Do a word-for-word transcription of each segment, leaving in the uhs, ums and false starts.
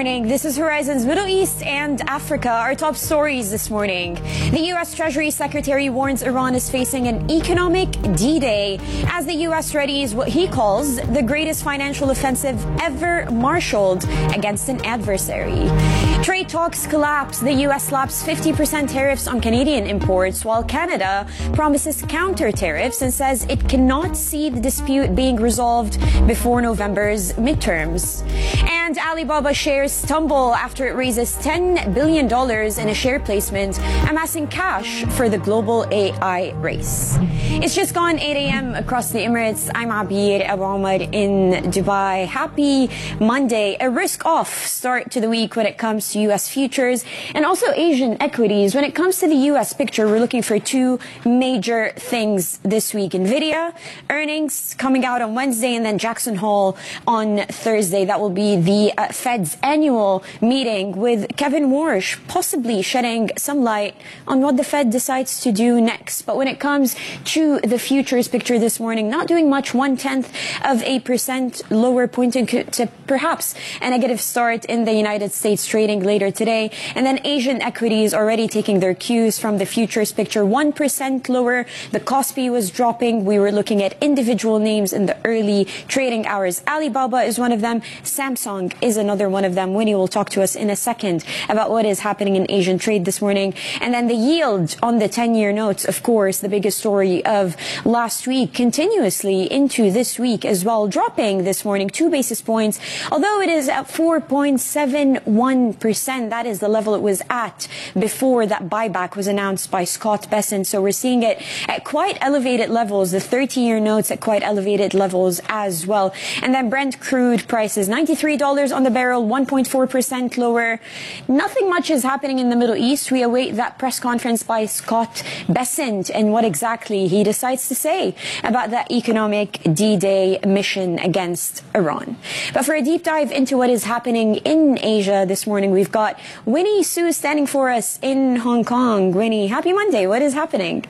morning. This is Horizon's Middle East and Africa. Our top stories this morning. The U S Treasury Secretary warns Iran is facing an economic D-Day as the U S readies what he calls the greatest financial offensive ever marshaled against an adversary. Trade talks collapse. The U S slaps fifty percent tariffs on Canadian imports, while Canada promises counter tariffs and says it cannot see the dispute being resolved before November's midterms. And Alibaba shares tumble after it raises ten billion dollars in a share placement, amassing cash for the global A I race. It's just gone eight a.m. across the Emirates. I'm Abir Abu Omar in Dubai. Happy Monday. A risk-off start to the week when it comes to U S futures and also Asian equities. When it comes to the U S picture, we're looking for two major things this week. NVIDIA earnings coming out on Wednesday, and then Jackson Hole on Thursday. That will be the uh, Fed's annual meeting, with Kevin Warsh possibly shedding some light on what the Fed decides to do next. But when it comes to the futures picture this morning, not doing much, one-tenth of a percent lower, pointing to perhaps a negative start in the United States trading later today. And then Asian equities already taking their cues from the futures picture, one percent lower. The Kospi was dropping. We were looking at individual names in the early trading hours. Alibaba is one of them. Samsung is another one of them. Winnie will talk to us in a second about what is happening in Asian trade this morning. And then the yield on the ten-year notes, of course, the biggest story of last week, continuously into this week as well, dropping this morning two basis points, although it is at four point seven one percent. That is the level it was at before that buyback was announced by Scott Bessent. So we're seeing it at quite elevated levels, the thirty-year notes at quite elevated levels as well. And then Brent crude prices, ninety-three dollars on the barrel, one point four percent lower. Nothing much is happening in the Middle East. We await that press conference by Scott Bessent and what exactly he decides to say about that economic D-Day mission against Iran. But for a deep dive into what is happening in Asia this morning, we've got Winnie Su standing for us in Hong Kong. Winnie, happy Monday. What is happening?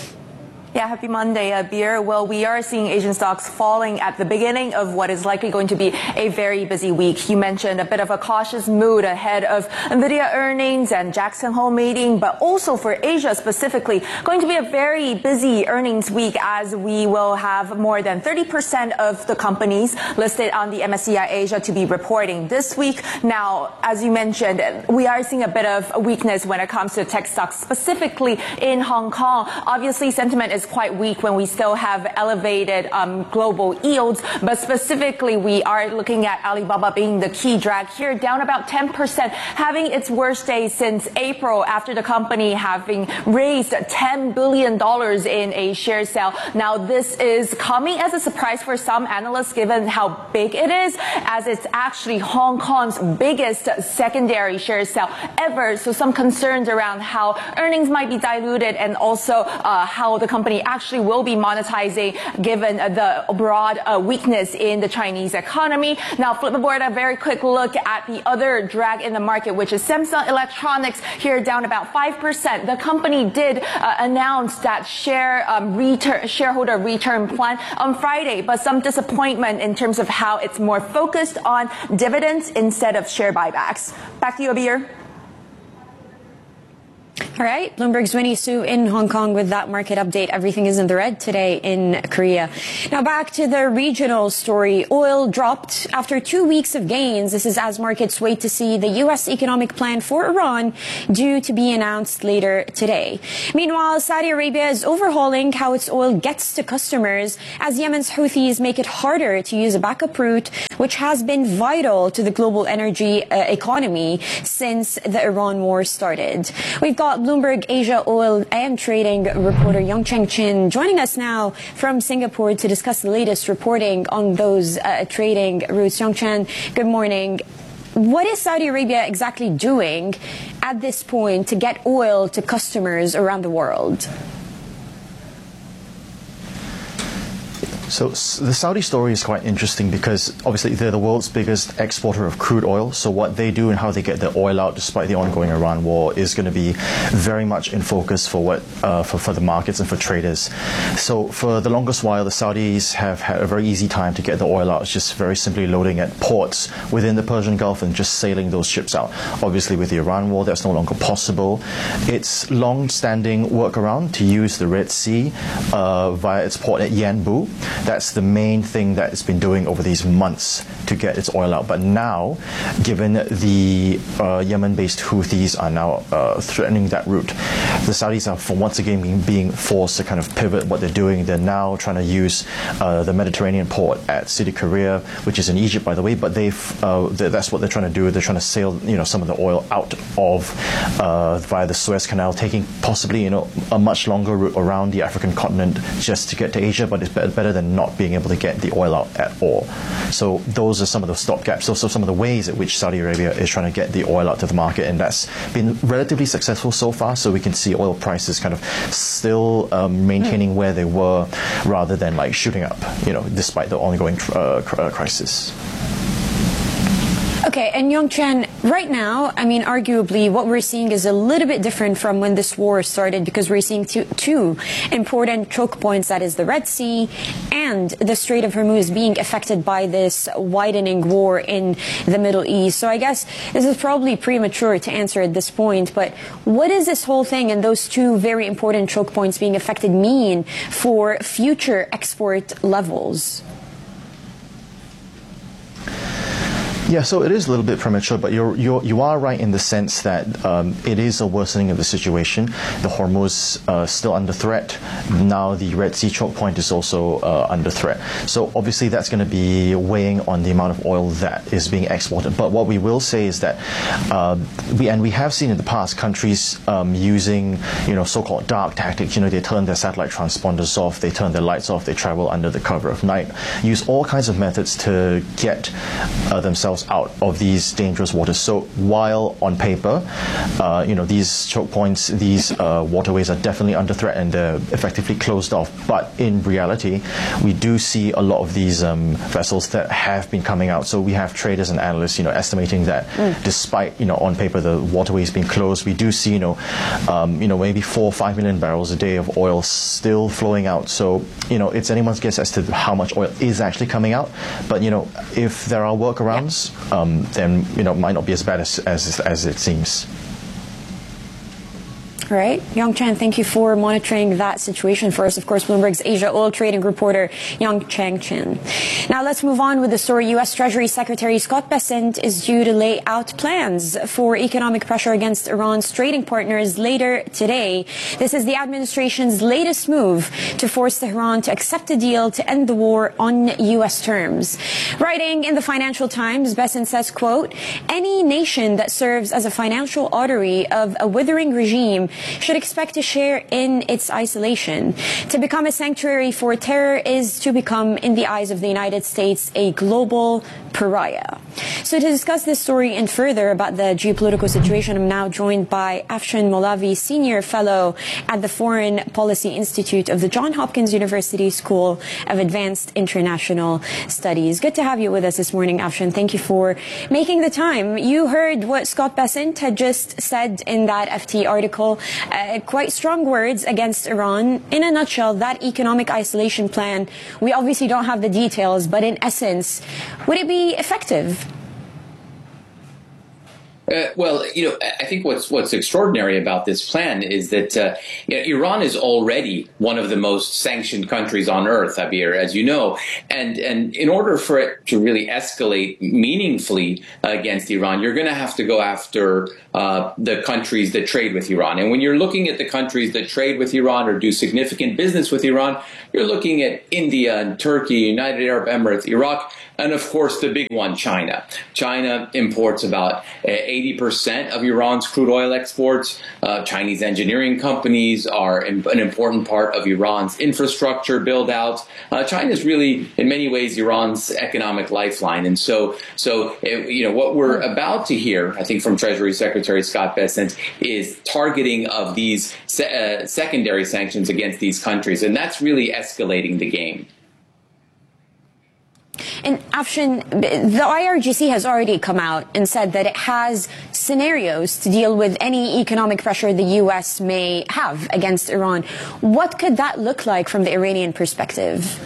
Yeah, happy Monday, Abir. Well, we are seeing Asian stocks falling at the beginning of what is likely going to be a very busy week. You mentioned a bit of a cautious mood ahead of NVIDIA earnings and Jackson Hole meeting, but also for Asia specifically, going to be a very busy earnings week as we will have more than thirty percent of the companies listed on the M S C I Asia to be reporting this week. Now, as you mentioned, we are seeing a bit of weakness when it comes to tech stocks, specifically in Hong Kong. Obviously, sentiment is quite weak when we still have elevated um, global yields, but specifically we are looking at Alibaba being the key drag here, down about ten percent, having its worst day since April after the company having raised ten billion dollars in a share sale. Now, this is coming as a surprise for some analysts given how big it is, as it's actually Hong Kong's biggest secondary share sale ever. So some concerns around how earnings might be diluted and also uh, how the company actually will be monetizing given the broad uh, weakness in the Chinese economy. Now, flip aboard a very quick look at the other drag in the market, which is Samsung Electronics, here down about five percent. The company did uh, announce that share um, return, shareholder return plan on Friday, but some disappointment in terms of how it's more focused on dividends instead of share buybacks. Back to you, Abir. All right, Bloomberg's Winnie Su in Hong Kong with that market update. Everything is in the red today in Korea. Now back to the regional story. Oil dropped after two weeks of gains. This is as markets wait to see the U S economic plan for Iran due to be announced later today. Meanwhile, Saudi Arabia is overhauling how its oil gets to customers as Yemen's Houthis make it harder to use a backup route, which has been vital to the global energy uh, economy since the Iran war started. We've got Bloomberg Asia Oil and Trading reporter Yongcheng Chin joining us now from Singapore to discuss the latest reporting on those uh, trading routes. Yongcheng, good morning. What is Saudi Arabia exactly doing at this point to get oil to customers around the world? So the Saudi story is quite interesting because obviously they're the world's biggest exporter of crude oil. So what they do and how they get the oil out despite the ongoing Iran war is going to be very much in focus for what uh, for, for the markets and for traders. So for the longest while, the Saudis have had a very easy time to get the oil out. It's just very simply loading at ports within the Persian Gulf and just sailing those ships out. Obviously with the Iran war, that's no longer possible. It's long-standing workaround to use the Red Sea uh, via its port at Yanbu. That's the main thing that it's been doing over these months to get its oil out. But now, given the uh, Yemen-based Houthis are now uh, threatening that route, the Saudis are for once again being, being forced to kind of pivot what they're doing. They're now trying to use uh, the Mediterranean port at Sidi Karir, which is in Egypt, by the way. But they've uh, they're, that's what they're trying to do. They're trying to sail, you know, some of the oil out of uh, via the Suez Canal, taking possibly, you know, a much longer route around the African continent just to get to Asia. But it's better than not being able to get the oil out at all. So those are some of the stopgaps. Those are some of the ways at which Saudi Arabia is trying to get the oil out to the market, and that's been relatively successful so far. So we can see oil prices kind of still um, maintaining where they were, rather than like shooting up, you know, despite the ongoing uh, crisis. Okay, and Yongchen, right now, I mean, arguably, what we're seeing is a little bit different from when this war started, because we're seeing two, two important choke points, that is the Red Sea and the Strait of Hormuz, being affected by this widening war in the Middle East. So I guess this is probably premature to answer at this point, but what does this whole thing and those two very important choke points being affected mean for future export levels? Yeah, so it is a little bit premature, but you're, you're, you are right in the sense that um, it is a worsening of the situation. The Hormuz uh, still under threat. Now the Red Sea choke point is also uh, under threat. So obviously that's going to be weighing on the amount of oil that is being exported. But what we will say is that uh, we and we have seen in the past countries um, using, you know, so-called dark tactics. You know, they turn their satellite transponders off, they turn their lights off, they travel under the cover of night, use all kinds of methods to get uh, themselves out of these dangerous waters. So while on paper, uh, you know, these choke points, these uh, waterways are definitely under threat and they're effectively closed off. But in reality, we do see a lot of these um, vessels that have been coming out. So we have traders and analysts, you know, estimating that mm. despite, you know, on paper the waterways being closed, we do see, you know, um, you know, maybe four or five million barrels a day of oil still flowing out. So, you know, it's anyone's guess as to how much oil is actually coming out. But, you know, if there are workarounds, yeah. Um, then, you know, it might not be as bad as, as, as it seems. All right. Yongchen, thank you for monitoring that situation for us. Of course, Bloomberg's Asia oil trading reporter, Yongchen Chen. Now let's move on with the story. U S Treasury Secretary Scott Bessent is due to lay out plans for economic pressure against Iran's trading partners later today. This is the administration's latest move to force Tehran to accept a deal to end the war on U S terms. Writing in the Financial Times, Bessent says, quote, any nation that serves as a financial artery of a withering regime should expect to share in its isolation. To become a sanctuary for terror is to become, in the eyes of the United States, a global pariah. So to discuss this story and further about the geopolitical situation, I'm now joined by Afshin Molavi, Senior Fellow at the Foreign Policy Institute of the Johns Hopkins University School of Advanced International Studies. Good to have you with us this morning, Afshin. Thank you for making the time. You heard what Scott Bessent had just said in that F T article. Uh, quite strong words against Iran. In a nutshell, that economic isolation plan, we obviously don't have the details, but in essence, would it be effective? Uh, well, you know, I think what's what's extraordinary about this plan is that uh, you know, Iran is already one of the most sanctioned countries on earth, Abir, as you know, and and in order for it to really escalate meaningfully uh, against Iran, you're going to have to go after uh, the countries that trade with Iran. And when you're looking at the countries that trade with Iran or do significant business with Iran, you're looking at India and Turkey, United Arab Emirates, Iraq, and of course the big one, China. China imports about eighty percent of Iran's crude oil exports. Uh, Chinese engineering companies are an important part of Iran's infrastructure build out. Uh, China is really, in many ways, Iran's economic lifeline. And so, so it, you know, what we're about to hear, I think, from Treasury Secretary Scott Bessent is targeting of these se uh, secondary sanctions against these countries. And that's really escalating the game. And Afshin, the I R G C has already come out and said that it has scenarios to deal with any economic pressure the U S may have against Iran. What could that look like from the Iranian perspective?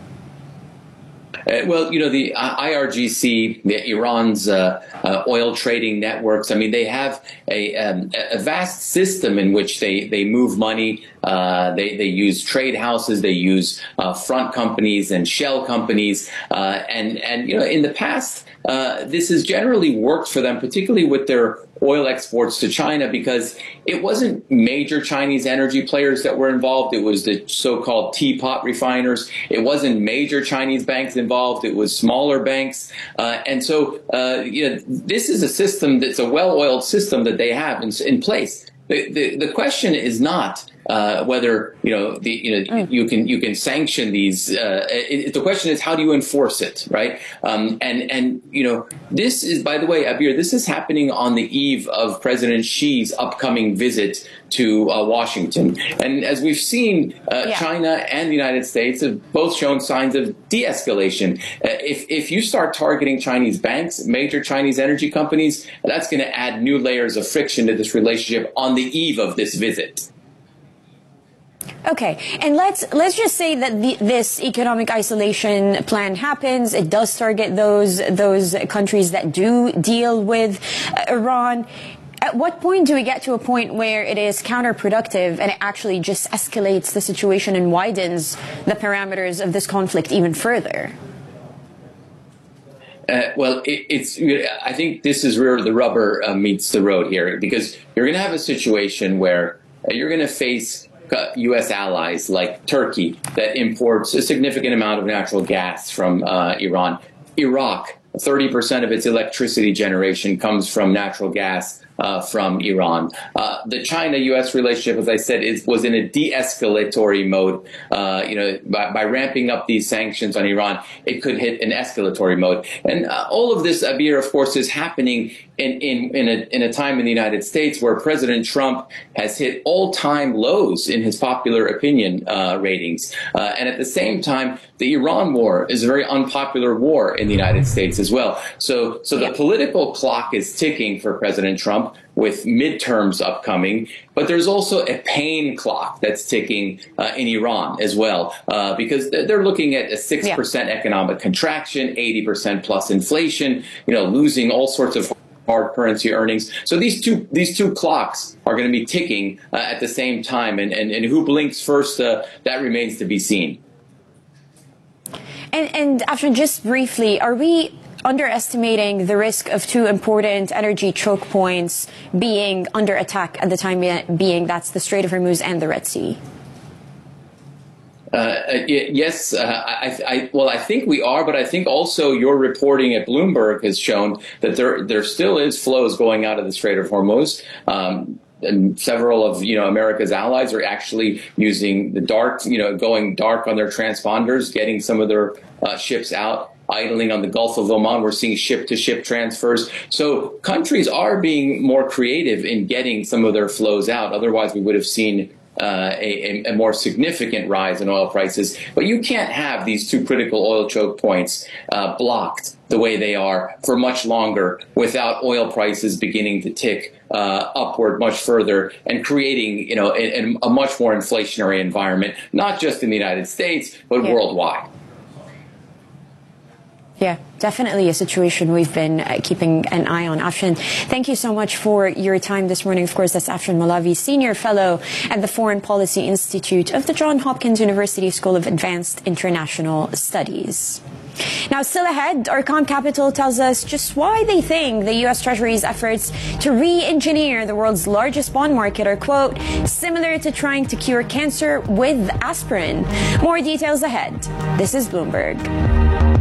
Uh, well, you know, the I R G C, the Iran's uh, uh, oil trading networks, I mean, they have a, um, a vast system in which they, they move money. Uh, they, they use trade houses, they use uh, front companies and shell companies. Uh, and, and, you know, in the past, uh, this has generally worked for them, particularly with their oil exports to China, because it wasn't major Chinese energy players that were involved. It was the so-called teapot refiners. It wasn't major Chinese banks involved. It was smaller banks. Uh, and so, uh, you know, this is a system that's a well-oiled system that they have in, in place. The, the, the question is not uh, whether you know the you know mm. you can you can sanction these. Uh, it, the question is, how do you enforce it, right? Um, and and you know this is, by the way, Abir, this is happening on the eve of President Xi's upcoming visit to uh, Washington. And as we've seen, uh, yeah. China and the United States have both shown signs of de-escalation. Uh, if if you start targeting Chinese banks, major Chinese energy companies, that's going to add new layers of friction to this relationship on the eve of this visit. Okay, and let's let's just say that the, this economic isolation plan happens. It does target those those countries that do deal with uh, Iran. At what point do we get to a point where it is counterproductive and it actually just escalates the situation and widens the parameters of this conflict even further? Uh, well, it, it's. I think this is where the rubber uh, meets the road here, because you're going to have a situation where uh, you're going to face U S allies like Turkey that imports a significant amount of natural gas from uh, Iran. Iraq, thirty percent of its electricity generation comes from natural gas uh, from Iran. Uh, the China-U S relationship, as I said, is, was in a de-escalatory mode. Uh, you know, by, by ramping up these sanctions on Iran, it could hit an escalatory mode. And uh, all of this, Abir, of course, is happening in, in, in, a, in a time in the United States where President Trump has hit all-time lows in his popular opinion uh, ratings. Uh, and at the same time, the Iran war is a very unpopular war in the United States as well. So, so the political clock is ticking for President Trump with midterms upcoming, but there's also a pain clock that's ticking uh, in Iran as well, uh, because they're looking at a six percent yeah. economic contraction, eighty percent plus inflation, you know, losing all sorts of hard currency earnings. So these two these two clocks are going to be ticking uh, at the same time, and, and, and who blinks first, uh, that remains to be seen. And, and Afshin, just briefly, are we underestimating the risk of two important energy choke points being under attack at the time being? That's the Strait of Hormuz and the Red Sea. Uh, yes, uh, I, I, well, I think we are, but I think also your reporting at Bloomberg has shown that there there still is flows going out of the Strait of Hormuz. Um, And several of, you know, America's allies are actually using the dark, you know, going dark on their transponders, getting some of their uh, ships out, idling on the Gulf of Oman. We're seeing ship-to-ship transfers. So countries are being more creative in getting some of their flows out. Otherwise, we would have seen uh, a, a more significant rise in oil prices. But you can't have these two critical oil choke points uh, blocked the way they are for much longer without oil prices beginning to tick uh, upward much further and creating, you know, a, a much more inflationary environment, not just in the United States, but yeah. worldwide. Yeah, definitely a situation we've been uh, keeping an eye on. Afshin, thank you so much for your time this morning. Of course, that's Afshin Malavi, Senior Fellow at the Foreign Policy Institute of the Johns Hopkins University School of Advanced International Studies. Now, still ahead, Arqam Capital tells us just why they think the U S Treasury's efforts to re-engineer the world's largest bond market are, quote, similar to trying to cure cancer with aspirin. More details ahead. This is Bloomberg.